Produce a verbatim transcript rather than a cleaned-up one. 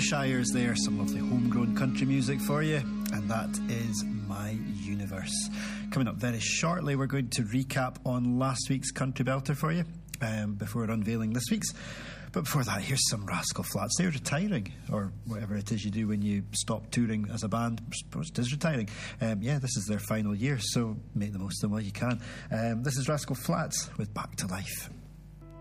Shires there, some lovely homegrown country music for you, and that is My Universe. Coming up very shortly, we're going to recap on last week's Country Belter for you um, before unveiling this week's. But before that, here's some Rascal Flatts. They're retiring, or whatever it is you do when you stop touring as a band. I suppose it is retiring. Um, yeah, this is their final year, so make the most of them while you can. Um, this is Rascal Flatts with Back to Life.